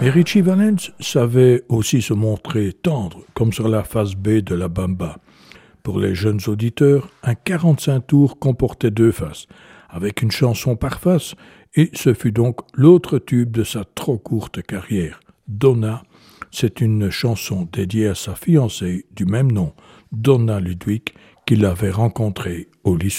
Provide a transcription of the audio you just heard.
Et Richie Valens savait aussi se montrer tendre, comme sur la face B de la Bamba. Pour les jeunes auditeurs, un 45 tours comportait 2 faces, avec une chanson par face, et ce fut donc l'autre tube de sa trop courte carrière. Donna, c'est une chanson dédiée à sa fiancée du même nom, Donna Ludwig, qu'il avait rencontrée au lycée.